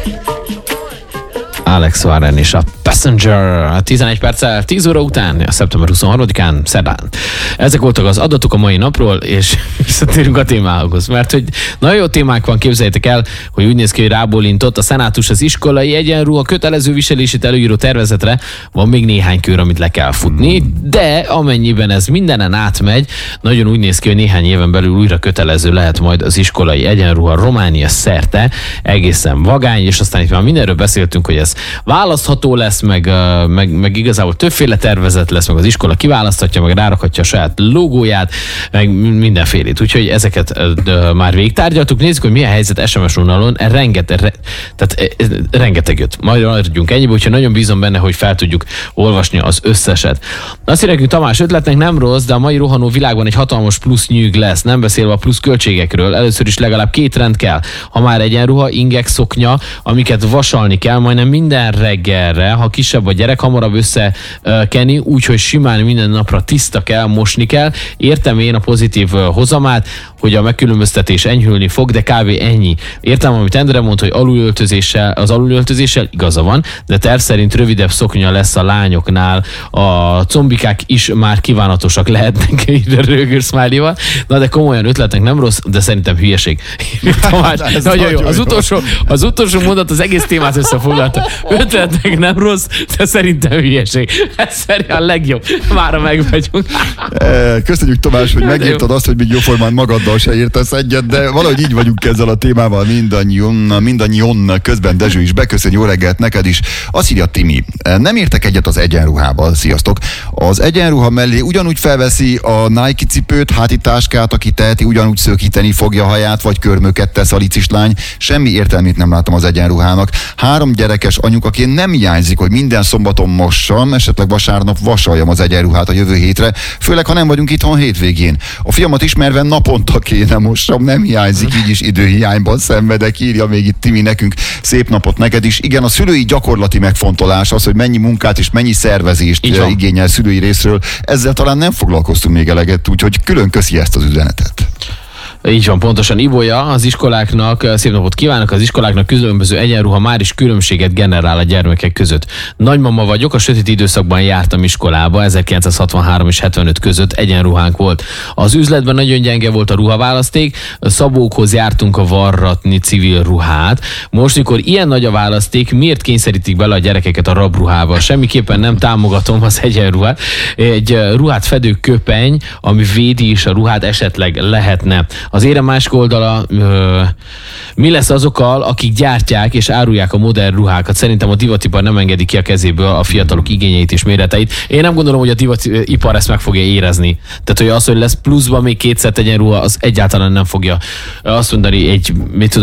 Alex Warren és a Passenger 11 perccel 10 óra után, a szeptember 23-án, szerdán. Ezek voltak az adatok a mai napról, és visszatérünk a témához, mert hogy nagyon jó témák van, képzeljétek el, hogy úgy néz ki, hogy rábólintott a szenátus az iskolai egyenruha kötelező viselését előíró tervezetre, van még néhány kör, amit le kell futni, de amennyiben ez mindenen átmegy, nagyon úgy néz ki, hogy néhány éven belül újra kötelező lehet majd az iskolai egyenruha Románia szerte, egészen vagány, és aztán itt már mindenről beszéltünk, hogy ez választható lesz, meg igazából többféle tervezet lesz, meg az iskola kiválaszthatja, meg rárakhatja a saját logóját, meg mindenfélét. Úgyhogy ezeket már végigtárgyaltuk. Nézzük, hogy milyen helyzet SMS vonalon. Rengeteg jött. Majd adjunk ennyibe, úgyhogy nagyon bízom benne, hogy fel tudjuk olvasni az összeset. Azt írják, hogy Tamás, ötletnek nem rossz, de a mai rohanó világban egy hatalmas plusz nyűg lesz, nem beszélve a plusz költségekről. Először is legalább 2 rend kell. Ha már egyenruha, ingek, szoknya, amiket vasalni kell, majdnem minden reggelre, ha kisebb a gyerek, hamarabb összekenni, úgyhogy simán minden napra tiszta kell, mosni kell. Értem én a pozitív hozamát, hogy a megkülönböztetés enyhülni fog, de kb. Ennyi. Értem, amit Endre mond, hogy az alulöltözéssel igaza van, de terv szerint rövidebb szoknya lesz a lányoknál. A combikák is már kívánatosak lehetnek, ide rögör smiley-val. Na de komolyan ötletnek nem rossz, de szerintem hülyeség. Tamás, nagyon jó. Az utolsó mondat az egész témát összefoglalta. Ötletnek nem rossz, de szerintem hülyeség. Ez szerint a legjobb. Mára meg vagyunk. Köszönjük, Tamás, hogy megírtad azt, hogy még jóformán magaddal se értesz egyet, de valahogy így vagyunk ezzel a témával mindannyian. Közben Dezső is beköszön, jó reggelt neked is. Azt írja Timi, nem értek egyet az egyenruhával, sziasztok. Az egyenruha mellé ugyanúgy felveszi a Nike cipőt, hátitáskát, aki teheti, ugyanúgy szökíteni fogja a haját, vagy körmöket tesz a licis lány. Semmi értelmét nem látom az egyenruhának. 3 gyerekes anyukaként nem hiányzik, hogy minden szombaton mossam, esetleg vasárnap vasaljam az egyenruhát a jövő hétre, főleg ha nem vagyunk itthon hétvégén. A fiamat ismerve naponta kéne mossam, nem hiányzik, így is időhiányban szenvedek, írja még itt Timi nekünk. Szép napot neked is. Igen, a szülői gyakorlati megfontolás az, hogy mennyi munkát és mennyi szervezést igényel szülői részről, ezzel talán nem foglalkoztunk még eleget, úgyhogy külön köszi ezt az üzenetet. Így van, pontosan. Ibolya, az iskoláknak, szép napot kívánok, az iskoláknak különböző egyenruha már is különbséget generál a gyermekek között. Nagymama vagyok, a sötét időszakban jártam iskolába, 1963 és 75 között egyenruhánk volt. Az üzletben nagyon gyenge volt a ruhaválaszték, szabókhoz jártunk a varratni civil ruhát. Most, mikor ilyen nagy a választék, miért kényszerítik bele a gyerekeket a rabruhával? Semmiképpen nem támogatom az egyenruhát. Egy ruhát fedő köpeny, ami védi is a ruhát, esetleg lehetne. Az érem másik oldala, mi lesz azokkal, akik gyártják és árulják a modern ruhákat? Szerintem a divatipar nem engedi ki a kezéből a fiatalok igényeit és méreteit. Én nem gondolom, hogy a divatipar ezt meg fogja érezni. Tehát, hogy az, hogy lesz pluszban még 2 szett egyenruha, az egyáltalán nem fogja azt mondani egy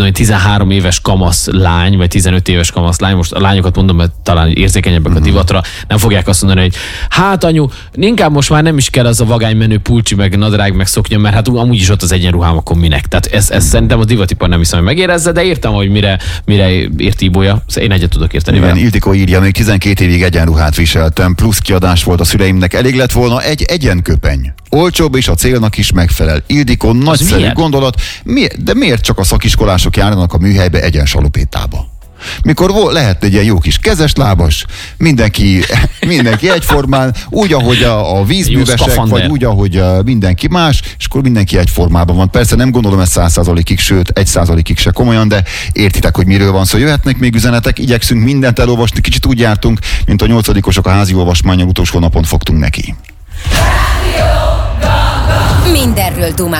13 éves kamasz lány, vagy 15 éves kamasz lány, most a lányokat mondom, mert talán érzékenyebbek a divatra, nem fogják azt mondani, hogy hát anyu, inkább most már nem is kell az a vagány menő pulcsi, meg nadrág, meg szoknya, mert hát amúgy is ott az egyenruhám, akkor minek? Tehát ez szerintem a divatipar nem hiszem, hogy megérezze, de értem, hogy mire érti Ibolya. Én egyet tudok érteni. Igen, Ildikó írja, még 12 évig egyenruhát viseltem, plusz kiadás volt a szüleimnek, elég lett volna egy egyenköpeny. Olcsóbb és a célnak is megfelel. Ildikó, nagyszerű gondolat. De miért csak a szakiskolások járnak a műhelybe egyensalopétába? Mikor lehet egy ilyen jó kis kezes lábas, mindenki egyformán, úgy, ahogy a vízművesek, vagy úgy, ahogy mindenki más, és akkor mindenki egyformában van. Persze nem gondolom ezt 100%-ig, sőt 1%-ig se komolyan, de értitek, hogy miről van szó. Jöhetnek még üzenetek, igyekszünk mindent elolvasni, kicsit úgy jártunk, mint a 8-osok a házi olvasmánnyal, utolsó napon fogtunk neki. Mindenről dumálunk.